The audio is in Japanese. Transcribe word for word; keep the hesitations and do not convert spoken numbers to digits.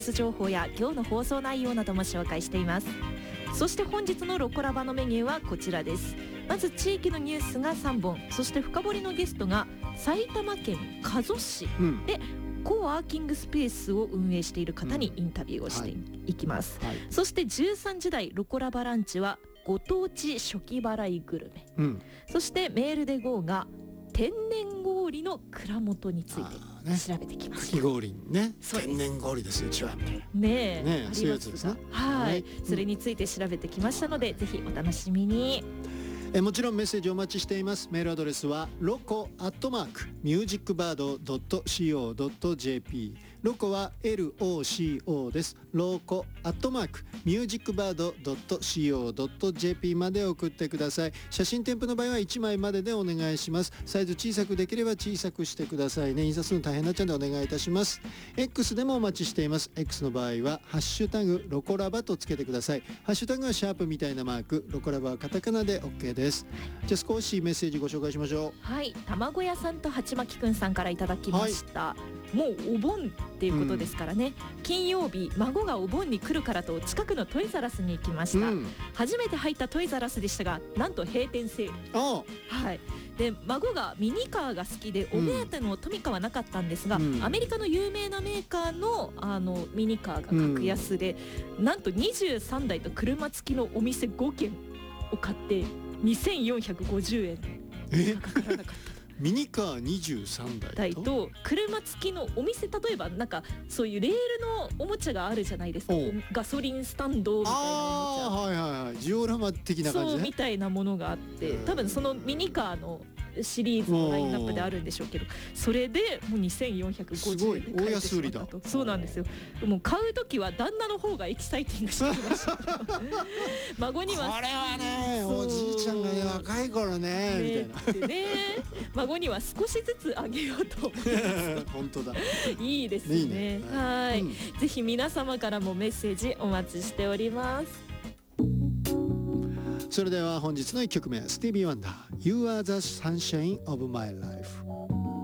情報や今日の放送内容なども紹介しています。そして本日のロコラバのメニューはこちらです。まず地域のニュースがさんぼん、そして深掘りのゲストが埼玉県加須市でコワーキングスペースを運営している方にインタビューをしていきます、うんはいはい、そしてじゅうさんじ台ロコラバランチはご当地初期払いグルメ、うん、そしてメールで ゴー が天然氷の蔵元について調べてきました。 かき氷ね、天然氷ですようちはみたいなねえ、 ねえそういうやつですね。 はい、 はい、 それについて調べてきましたので、うん、ぜひお楽しみに。 えもちろんメッセージお待ちしています。メールアドレスはロコアットマークミュージックバードドットシーオードットジェーピー、ロコは エルオーシーオー です。ロコアットマークミュージックバードドットシーオードットジェーピー まで送ってください。写真添付の場合はいちまいまででお願いします。サイズ小さくできれば小さくしてくださいね。印刷するの大変になっちゃうのでお願いいたします。 X でもお待ちしています。 X の場合はハッシュタグロコラバとつけてください。ハッシュタグはシャープみたいなマーク、ロコラバはカタカナで OK です。じゃあ少しメッセージご紹介しましょう。 はい、卵屋さんとはちまきくんさんからいただきました、はい、もうお盆っていうことですからね、うん、金曜日孫がお盆に来るからと近くのトイザラスに行きました、うん、初めて入ったトイザラスでしたがなんと閉店セール、はい、で孫がミニカーが好きでお目当てのトミカはなかったんですが、うん、アメリカの有名なメーカー の, あのミニカーが格安で、うん、なんとにじゅうさんだいと車付きのお店ごけんを買ってにせんよんひゃくごじゅうえんしかかからなかった。 ミニカーにじゅうさんだい と, と車付きのお店、例えばなんかそういうレールのおもちゃがあるじゃないですか。ガソリンスタンドみたいなおもちゃ、 あ、はいはいはい、ジオラマ的な感じね。 そうみたいなものがあって、多分そのミニカーのシリーズのラインナップであるんでしょうけど、それでもうにせんよんひゃくごじゅうえんで買えてしまったと。そうなんですよ。もう買うときは旦那の方がエキサイティングしてきました孫にはこれはね、おじいちゃんがね若い頃ねみたいなね、孫には少しずつあげようと思います本当だいいですね。いいね、はい、うん、ぜひ皆様からもメッセージお待ちしております。 それでは本日のいっきょくめ、スティービー・ワンダー You are the sunshine of my life。